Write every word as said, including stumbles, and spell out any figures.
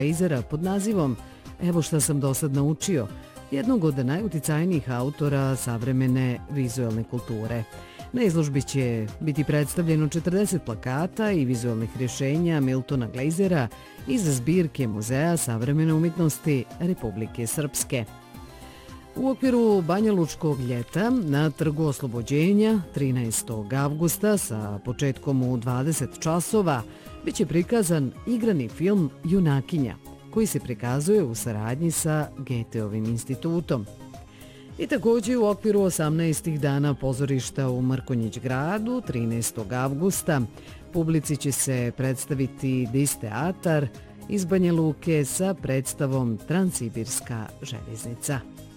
Glazera pod nazivom Evo šta sam dosad naučio, jednog od najuticajnijih autora savremene vizualne kulture. Na izložbi će biti predstavljeno četrdeset plakata i vizualnih rješenja Miltona Glazera iz zbirke Muzeja savremene umjetnosti Republike Srpske. U okviru Banjalučkog ljeta na Trgu Oslobođenja trinaestog avgusta sa početkom u dvadeset časova bit će prikazan igrani film Junakinja, koji se prikazuje u saradnji sa Goetheovim institutom. I također u okviru osamnaestih dana pozorišta u Mrkonjić gradu trinaestog avgusta publici će se predstaviti Dis teatar iz Banja Luke sa predstavom Transsibirska željeznica.